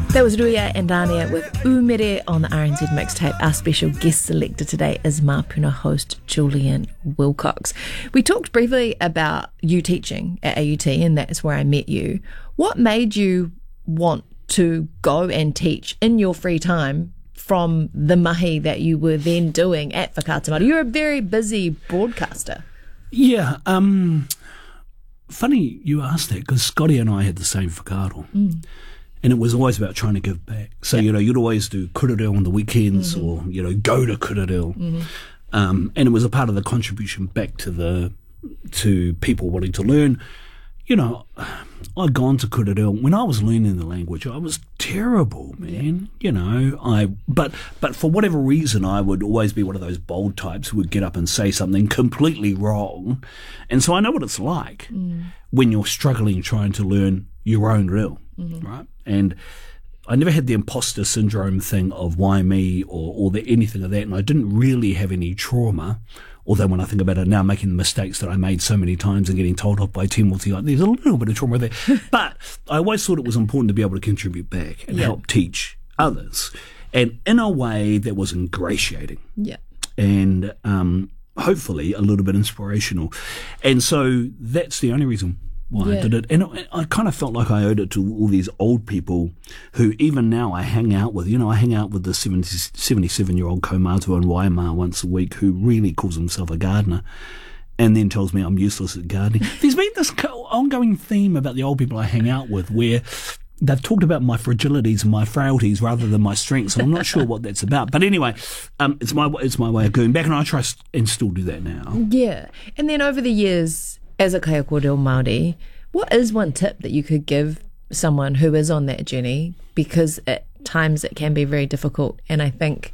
That was Ruia and Dania with Umere on the RNZ mixtape. Our special guest selector today is Mapuna host Julian Wilcox. We talked briefly about you teaching at AUT, and that's where I met you. What made you want to go and teach in your free time from the mahi that you were then doing at Whakaata Māori? You're a very busy broadcaster. Yeah, funny you asked that, because Scotty and I had the same whakaaro. And it was always about trying to give back. So, you'd always do kurereo on the weekends or, go to kurereo. And it was a part of the contribution back to people wanting to learn. I'd gone to kurereo. When I was learning the language, I was terrible, man. But for whatever reason, I would always be one of those bold types who would get up and say something completely wrong. And so I know what it's like when you're struggling trying to learn your own reo, right? And I never had the imposter syndrome thing of why me or anything of that, and I didn't really have any trauma. Although when I think about it now, making the mistakes that I made so many times and getting told off by Timothy, there's a little bit of trauma there. But I always thought it was important to be able to contribute back and help teach others. And in a way that was ingratiating. Yeah. And hopefully a little bit inspirational. And so that's the only reason why I did it. And I kind of felt like I owed it to all these old people who even now I hang out with. I hang out with the 77-year-old kaumātua in Waimā once a week who really calls himself a gardener and then tells me I'm useless at gardening. There's been this ongoing theme about the old people I hang out with where they've talked about my fragilities and my frailties rather than my strengths, and I'm not sure what that's about. But anyway, it's my way of going back, and I try and still do that now. Yeah. And then over the years, as a kaiako reo Māori, what is one tip that you could give someone who is on that journey? Because at times it can be very difficult, and I think,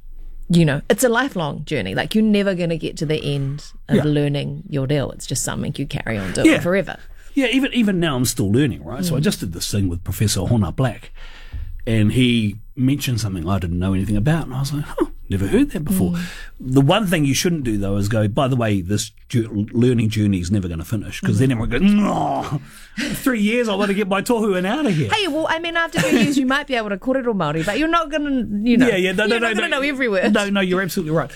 it's a lifelong journey. Like, you're never going to get to the end of learning your reo. It's just something you carry on doing forever. Yeah, even now I'm still learning, right? So I just did this thing with Professor Hona Black, and he mentioned something I didn't know anything about, and I was like, never heard that before. The one thing you shouldn't do, though, is go, by the way, this learning journey is never going to finish, because then everyone goes, 3 years, I want to get my tohu and out of here. Hey, well, I mean, after 3 years, you might be able to kōrero Māori, but you're not going to, you're not going to know every word. No, you're absolutely right.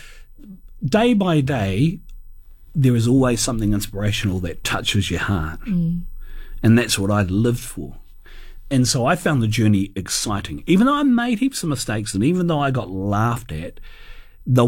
Day by day, there is always something inspirational that touches your heart. And that's what I lived for. And so I found the journey exciting. Even though I made heaps of mistakes and even though I got laughed at, there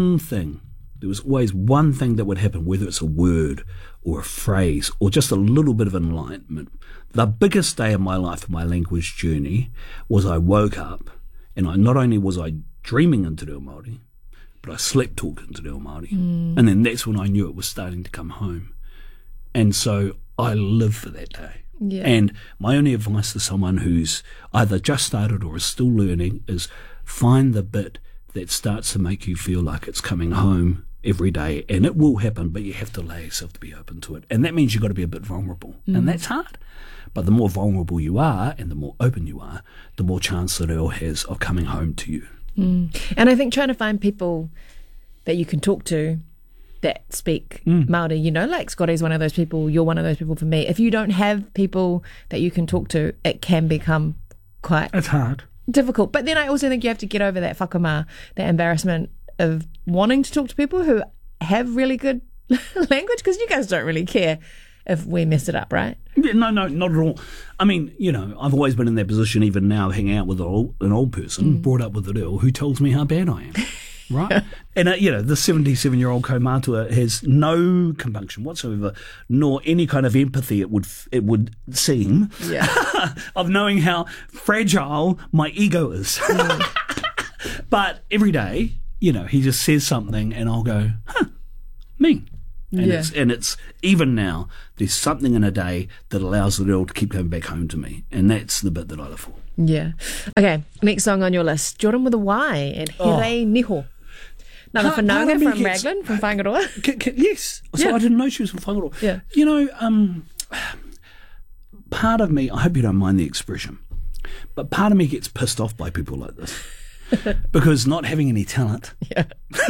was always one thing that would happen, whether it's a word or a phrase or just a little bit of enlightenment. The biggest day of my life, of my language journey, was I woke up and not only was I dreaming in Te Reo Māori, but I slept talking Te Reo Māori. And then that's when I knew it was starting to come home. And so I live for that day. Yeah. And my only advice to someone who's either just started or is still learning is find the bit that starts to make you feel like it's coming home every day. And it will happen, but you have to allow yourself to be open to it. And that means you've got to be a bit vulnerable. And that's hard. But the more vulnerable you are and the more open you are, the more chance that it has of coming home to you. And I think trying to find people that you can talk to that speak Māori, like Scotty's one of those people, you're one of those people for me. If you don't have people that you can talk to, it can become it's hard. Difficult. But then I also think you have to get over that whakamā, that embarrassment of wanting to talk to people who have really good language, because you guys don't really care if we mess it up, right? Yeah, no, not at all. I mean, I've always been in that position, even now, hanging out with an old person, brought up with a reo, who tells me how bad I am. Right? And, the 77-year-old kaumātua has no compunction whatsoever, nor any kind of empathy, it would seem, of knowing how fragile my ego is. But every day, he just says something and I'll go, me. And it's even now, there's something in a day that allows the reo to keep coming back home to me. And that's the bit that I live for. Yeah. Okay, next song on your list, Jordan with a Y and Here Niho. Another whanaunga from Raglan, from Whangaroa. Yes. So I didn't know she was from Whangaroa. Yeah. Part of me, I hope you don't mind the expression, but part of me gets pissed off by people like this. Because not having any talent. Yeah.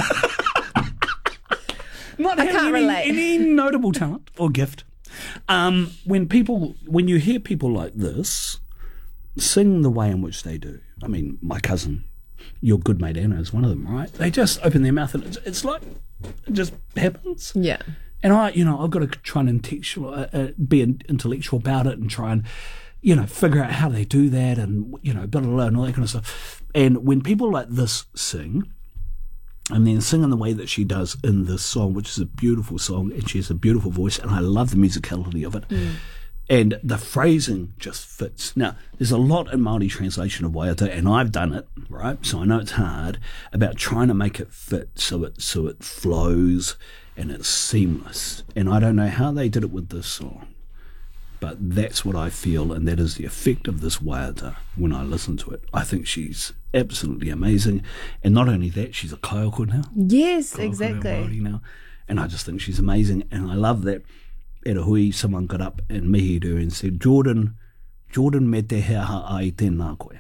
Not having any notable talent or gift. When you hear people like this, sing the way in which they do. I mean, my cousin, your good mate Anna, is one of them, right? They just open their mouth and it's like it just happens. Yeah. And I've got to try and be intellectual about it and try and, figure out how they do that and, blah, blah, blah, and all that kind of stuff. And when people like this sing, and then sing in the way that she does in this song, which is a beautiful song, and she has a beautiful voice, and I love the musicality of it. And the phrasing just fits. Now, there's a lot in Māori translation of waiata, and I've done it, right? So I know it's hard, about trying to make it fit so it flows and it's seamless. And I don't know how they did it with this song, but that's what I feel, and that is the effect of this waiata when I listen to it. I think she's absolutely amazing. And not only that, she's a kaioko now. Yes, Kaioko exactly. Māori now. And I just think she's amazing. And I love that at a hui, someone got up and mihiru and said, Jordan me te hea ai tēnā koe.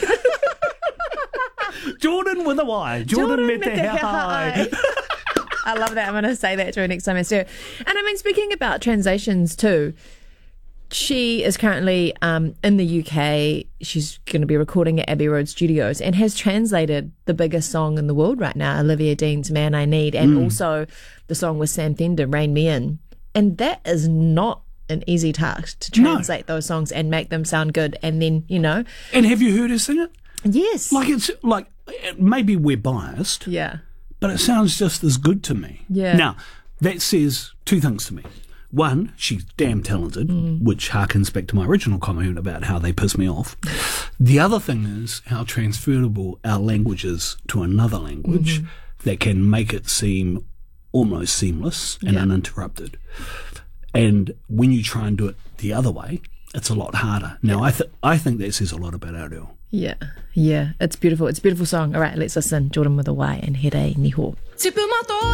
Jordan with a Y. Jordan me te hea ai. I love that. I'm going to say that to her next time I see her. And I mean, speaking about translations too, she is currently in the UK. She's going to be recording at Abbey Road Studios and has translated the biggest song in the world right now, Olivia Dean's Man I Need, and also the song with Sam Fender, Rain Me In. And that is not an easy task to translate those songs and make them sound good. And then, And have you heard her sing it? Yes. It's like, maybe we're biased. Yeah. But it sounds just as good to me. Yeah. Now, that says two things to me. One, she's damn talented, which harkens back to my original comment about how they piss me off. The other thing is how transferable our language is to another language that can make it seem almost seamless and uninterrupted. And when you try and do it the other way, it's a lot harder. Now, I think that says a lot about our reo. Yeah, it's beautiful. It's a beautiful song. All right, let's listen. Jordan with a Y and Here Niho.